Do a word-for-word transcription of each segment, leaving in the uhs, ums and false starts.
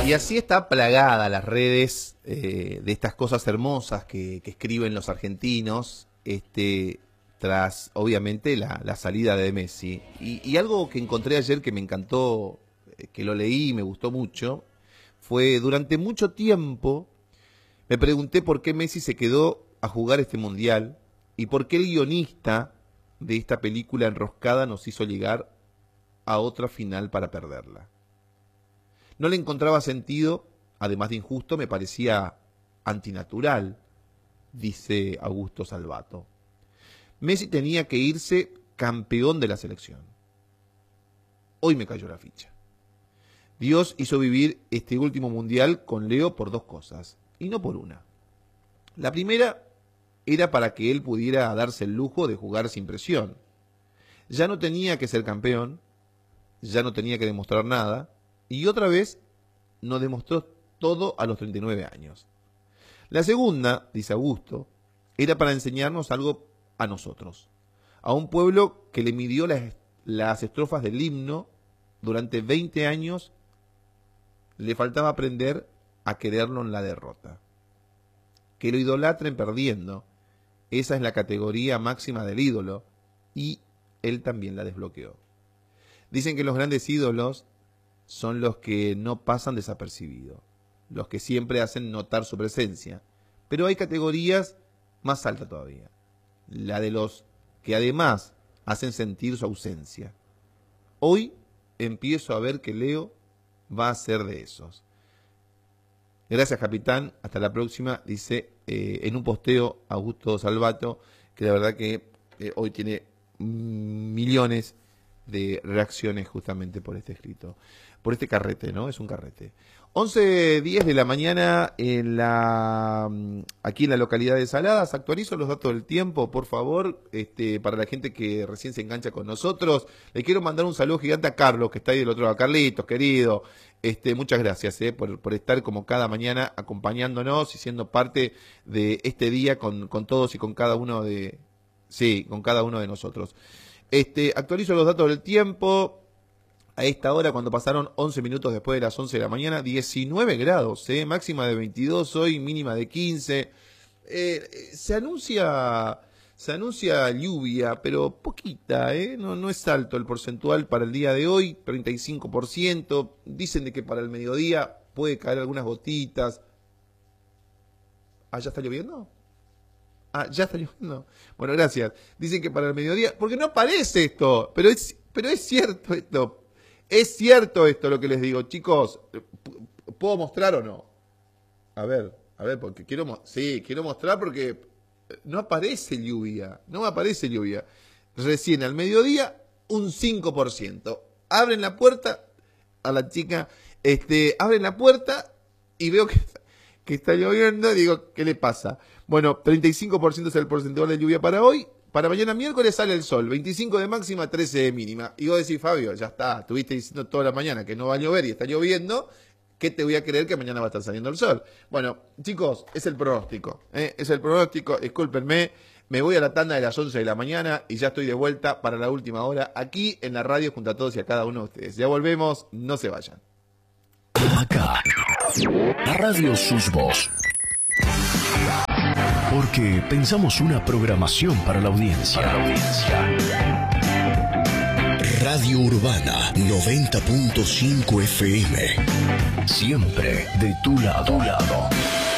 Y así está plagada las redes eh, de estas cosas hermosas que, que escriben los argentinos, este, tras obviamente la, la salida de Messi. Y, y algo que encontré ayer que me encantó, eh, que lo leí y me gustó mucho, fue durante mucho tiempo me pregunté por qué Messi se quedó a jugar este mundial y por qué el guionista de esta película enroscada nos hizo llegar a otra final para perderla. No le encontraba sentido, además de injusto, me parecía antinatural, dice Augusto Salvato. Messi tenía que irse campeón de la selección. Hoy me cayó la ficha. Dios hizo vivir este último mundial con Leo por dos cosas, y no por una. La primera era para que él pudiera darse el lujo de jugar sin presión. Ya no tenía que ser campeón, ya no tenía que demostrar nada, y otra vez nos demostró todo a los treinta y nueve años. La segunda, dice Augusto, era para enseñarnos algo a nosotros, a un pueblo que le midió las, las estrofas del himno durante veinte años, le faltaba aprender a quererlo en la derrota. Que lo idolatren perdiendo, esa es la categoría máxima del ídolo, y él también la desbloqueó. Dicen que los grandes ídolos son los que no pasan desapercibidos, los que siempre hacen notar su presencia. Pero hay categorías más altas todavía, la de los que además hacen sentir su ausencia. Hoy empiezo a ver que Leo va a ser de esos. Gracias, capitán. Hasta la próxima, dice eh, en un posteo Augusto Salvato, que la verdad que eh, hoy tiene millones de reacciones justamente por este escrito, por este carrete, ¿no? Es un carrete. once diez de la mañana en la, aquí en la localidad de Saladas. Actualizo los datos del tiempo, por favor, este, para la gente que recién se engancha con nosotros. Le quiero mandar un saludo gigante a Carlos, que está ahí del otro lado. Carlitos, querido, este, muchas gracias eh, por, por estar como cada mañana acompañándonos y siendo parte de este día con, con todos y con cada uno de, sí, con cada uno de nosotros. Este, actualizo los datos del tiempo. A esta hora, cuando pasaron once minutos después de las once de la mañana, diecinueve grados, ¿eh? Máxima de veintidós hoy, mínima de quince. Eh, se anuncia se anuncia lluvia, pero poquita, ¿eh? No, no es alto el porcentual para el día de hoy, treinta y cinco por ciento. Dicen de que para el mediodía puede caer algunas gotitas. ¿Ah, ya está lloviendo? Ah, ya está lloviendo. Bueno, gracias. Dicen que para el mediodía, porque no aparece esto, pero es, pero es cierto esto. Es cierto esto lo que les digo, chicos. ¿Puedo mostrar o no? A ver, a ver, porque quiero, sí, quiero mostrar porque no aparece lluvia, no me aparece lluvia. Recién al mediodía, un cinco por ciento. Abren la puerta a la chica, este, abren la puerta y veo que, que está lloviendo, digo, ¿qué le pasa? Bueno, treinta y cinco por ciento es el porcentaje de lluvia para hoy. Para mañana miércoles sale el sol, veinticinco de máxima, trece de mínima. Y vos decís, Fabio, ya está, estuviste diciendo toda la mañana que no va a llover y está lloviendo, ¿qué te voy a creer que mañana va a estar saliendo el sol? Bueno, chicos, es el pronóstico, ¿eh? Es el pronóstico, discúlpenme, me voy a la tanda de las once de la mañana y ya estoy de vuelta para la última hora aquí en la radio junto a todos y a cada uno de ustedes. Ya volvemos, no se vayan. Acá, la radio Sus Voz. Porque pensamos una programación para la audiencia. Para la audiencia. Radio Urbana noventa punto cinco F M. Siempre de tu lado. Tu lado.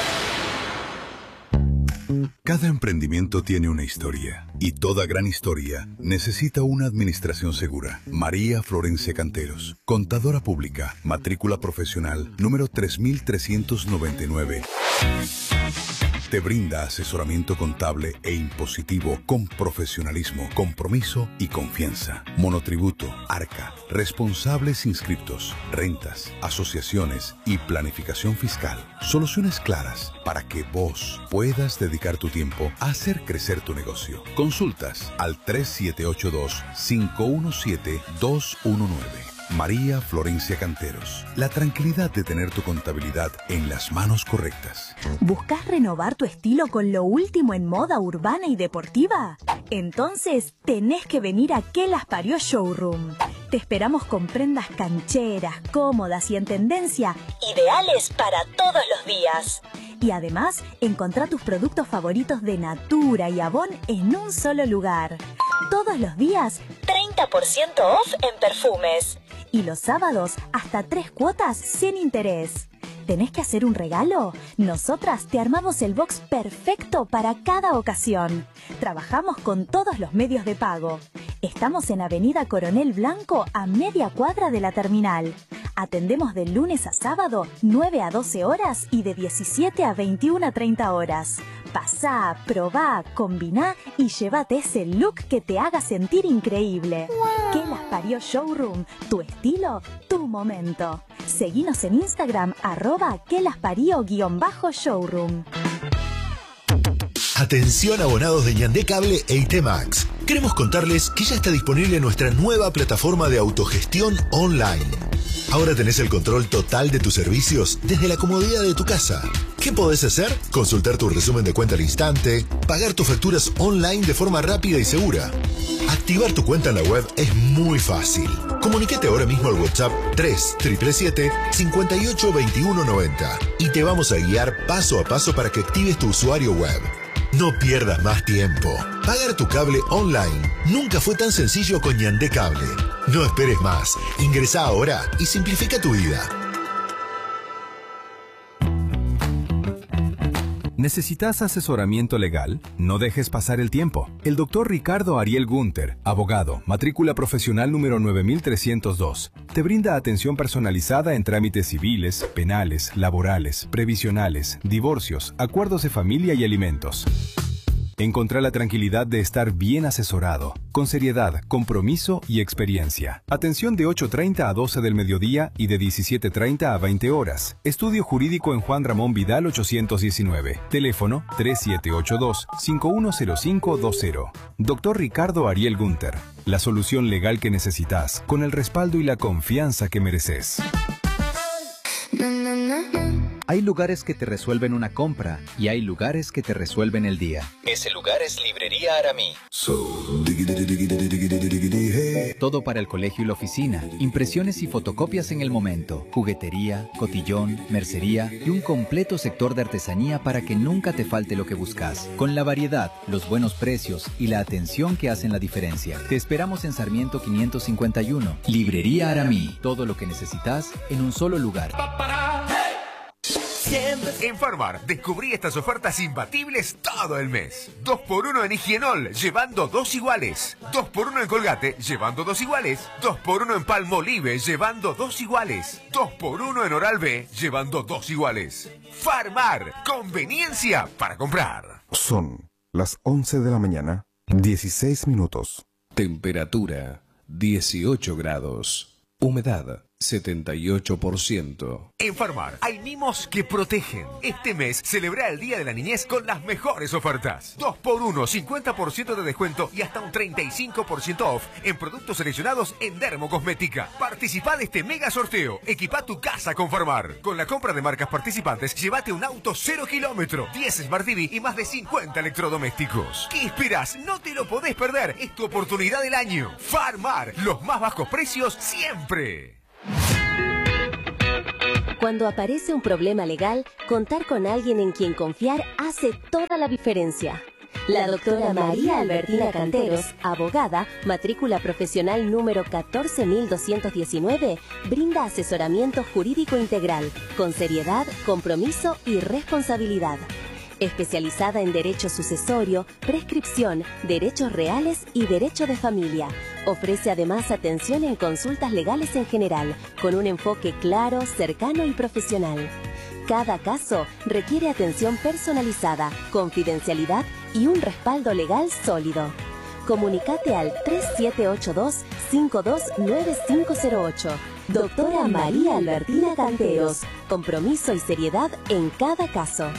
Cada emprendimiento tiene una historia, y toda gran historia necesita una administración segura. María Florencia Canteros, contadora pública, matrícula profesional número tres mil trescientos noventa y nueve. Te brinda asesoramiento contable e impositivo con profesionalismo, compromiso y confianza. Monotributo, Arca, responsables inscriptos, rentas, asociaciones y planificación fiscal. Soluciones claras para que vos puedas dedicar tu tiempo a hacer crecer tu negocio. Consultas al tres siete ocho dos, cinco uno siete, dos uno nueve. María Florencia Canteros. La tranquilidad de tener tu contabilidad en las manos correctas. ¿Buscas renovar tu estilo con lo último en moda urbana y deportiva? Entonces tenés que venir a Que Las Parió Showroom. Te esperamos con prendas cancheras, cómodas y en tendencia, ideales para todos los días. Y además, encontrá tus productos favoritos de Natura y Avon en un solo lugar. Todos los días, treinta por ciento off en perfumes. Y los sábados, hasta tres cuotas sin interés. ¿Tenés que hacer un regalo? Nosotras te armamos el box perfecto para cada ocasión. Trabajamos con todos los medios de pago. Estamos en Avenida Coronel Blanco, a media cuadra de la terminal. Atendemos de lunes a sábado, nueve a doce horas y de diecisiete a veintiuna a treinta horas. Pasá, probá, combiná y llévate ese look que te haga sentir increíble. Wow. ¿Qué las parió Showroom? Tu estilo, tu momento. Seguinos en Instagram, arroba que las parió guión bajo showroom. Atención abonados de Ñandé Cable e I T Max. Queremos contarles que ya está disponible nuestra nueva plataforma de autogestión online. Ahora tenés el control total de tus servicios desde la comodidad de tu casa. ¿Qué podés hacer? Consultar tu resumen de cuenta al instante, pagar tus facturas online de forma rápida y segura. Activar tu cuenta en la web es muy fácil. Comunícate ahora mismo al WhatsApp tres siete siete, cinco ocho dos uno nueve cero y te vamos a guiar paso a paso para que actives tu usuario web. No pierdas más tiempo. Pagar tu cable online nunca fue tan sencillo con Ñandé Cable. No esperes más. Ingresá ahora y simplifica tu vida. ¿Necesitas asesoramiento legal? No dejes pasar el tiempo. El doctor Ricardo Ariel Gunter, abogado, matrícula profesional número nueve mil trescientos dos, te brinda atención personalizada en trámites civiles, penales, laborales, previsionales, divorcios, acuerdos de familia y alimentos. Encontrá la tranquilidad de estar bien asesorado, con seriedad, compromiso y experiencia. Atención de ocho treinta a doce del mediodía y de diecisiete treinta a veinte horas. Estudio jurídico en Juan Ramón Vidal ochocientos diecinueve. Teléfono tres siete ocho dos, cinco uno cero cinco dos cero. Doctor Ricardo Ariel Gunter. La solución legal que necesitas, con el respaldo y la confianza que mereces. Hay lugares que te resuelven una compra y hay lugares que te resuelven el día. Ese lugar es Librería Aramí. Todo para el colegio y la oficina, impresiones y fotocopias en el momento, juguetería, cotillón, mercería y un completo sector de artesanía para que nunca te falte lo que buscas. Con la variedad, los buenos precios y la atención que hacen la diferencia. Te esperamos en Sarmiento quinientos cincuenta y uno. Librería Aramí. Todo lo que necesitas en un solo lugar. En Farmar descubrí estas ofertas imbatibles todo el mes. dos por uno en Higienol, llevando dos iguales. dos por uno en Colgate, llevando dos iguales. dos por uno en Palmolive, llevando dos iguales. dos por uno en Oral-B, llevando dos iguales. Farmar, conveniencia para comprar. Son las once de la mañana, dieciséis minutos. Temperatura dieciocho grados. Humedad setenta y ocho por ciento. En Farmar hay mimos que protegen. Este mes celebra el Día de la Niñez con las mejores ofertas. dos por uno, cincuenta por ciento de descuento y hasta un treinta y cinco por ciento off en productos seleccionados en Dermocosmética. Participa de este mega sorteo. Equipa tu casa con Farmar. Con la compra de marcas participantes, llévate un auto cero kilómetro, diez Smart T V y más de cincuenta electrodomésticos. ¿Qué esperas? No te lo podés perder. Es tu oportunidad del año. Farmar, los más bajos precios siempre. Cuando aparece un problema legal, contar con alguien en quien confiar hace toda la diferencia. La doctora María Albertina Canteros, abogada, matrícula profesional número catorce mil doscientos diecinueve, brinda asesoramiento jurídico integral, con seriedad, compromiso y responsabilidad. Especializada en derecho sucesorio, prescripción, derechos reales y derecho de familia. Ofrece además atención en consultas legales en general, con un enfoque claro, cercano y profesional. Cada caso requiere atención personalizada, confidencialidad y un respaldo legal sólido. Comunicate al tres siete ocho dos, cinco dos nueve cinco cero ocho. Doctora María Albertina Canteros. Compromiso y seriedad en cada caso.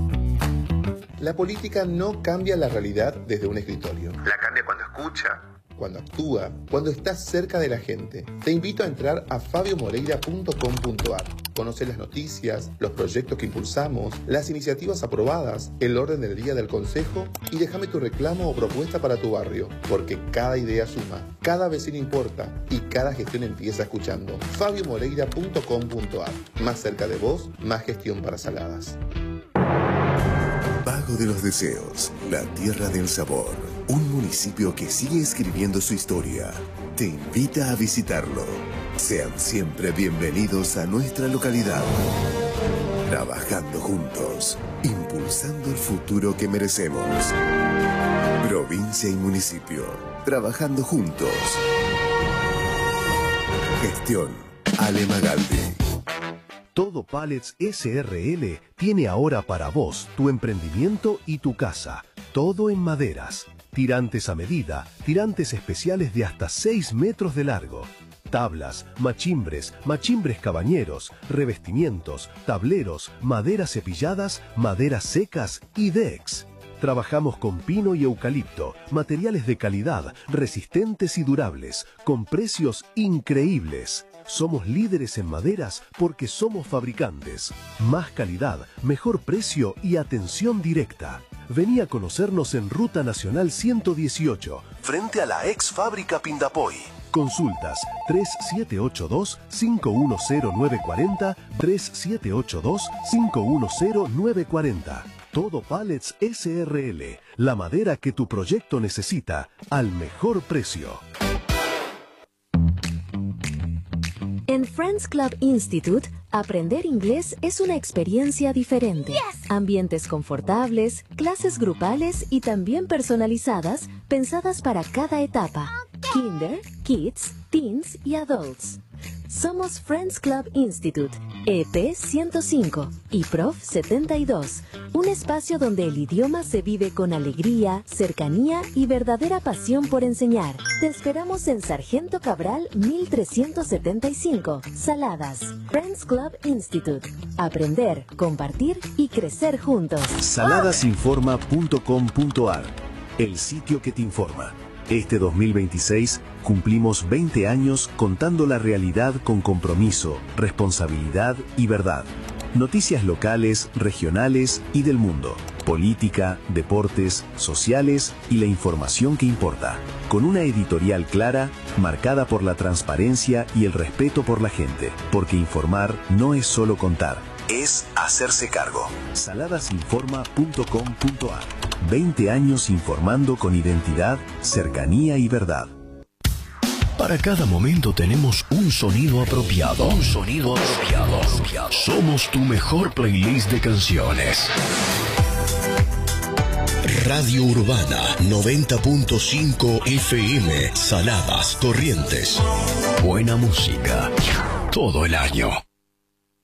La política no cambia la realidad desde un escritorio. La cambia cuando escucha, cuando actúa, cuando está cerca de la gente. Te invito a entrar a fabio moreira punto com punto ar. Conoce las noticias, los proyectos que impulsamos, las iniciativas aprobadas, el orden del día del consejo y déjame tu reclamo o propuesta para tu barrio, porque cada idea suma, cada vecino importa y cada gestión empieza escuchando. fabio moreira punto com punto ar. Más cerca de vos, más gestión para Saladas. Pago de los Deseos, la tierra del sabor. Un municipio que sigue escribiendo su historia. Te invita a visitarlo. Sean siempre bienvenidos a nuestra localidad. Trabajando juntos, impulsando el futuro que merecemos. Provincia y municipio, trabajando juntos. Gestión Ale Magaldi. Todo Pallets S R L tiene ahora para vos tu emprendimiento y tu casa. Todo en maderas. Tirantes a medida, tirantes especiales de hasta seis metros de largo. Tablas, machimbres, machimbres cabañeros, revestimientos, tableros, maderas cepilladas, maderas secas y decks. Trabajamos con pino y eucalipto, materiales de calidad, resistentes y durables, con precios increíbles. Somos líderes en maderas porque somos fabricantes. Más calidad, mejor precio y atención directa. Vení a conocernos en Ruta Nacional ciento dieciocho, frente a la ex fábrica Pindapoy. Consultas tres siete ocho dos, cinco uno cero nueve cuatro cero, tres siete ocho dos, cinco uno cero nueve cuatro cero. Todo Pallets S R L, la madera que tu proyecto necesita, al mejor precio. En Friends Club Institute, aprender inglés es una experiencia diferente. Yes. Ambientes confortables, clases grupales y también personalizadas, pensadas para cada etapa. Okay. Kinder, Kids, Teens y Adults. Somos Friends Club Institute, E P ciento cinco y Prof setenta y dos, un espacio donde el idioma se vive con alegría, cercanía y verdadera pasión por enseñar. Te esperamos en Sargento Cabral mil trescientos setenta y cinco, Saladas. Friends Club Institute. Aprender, compartir y crecer juntos. saladasinforma punto com punto ar, el sitio que te informa. Este dos mil veintiséis cumplimos veinte años contando la realidad con compromiso, responsabilidad y verdad. Noticias locales, regionales y del mundo. Política, deportes, sociales y la información que importa. Con una editorial clara, marcada por la transparencia y el respeto por la gente. Porque informar no es solo contar, es hacerse cargo. saladasinforma punto com punto ar. veinte años informando con identidad, cercanía y verdad. Para cada momento tenemos un sonido apropiado. Un sonido apropiado. Somos tu mejor playlist de canciones. Radio Urbana noventa punto cinco F M. Saladas, Corrientes. Buena música todo el año.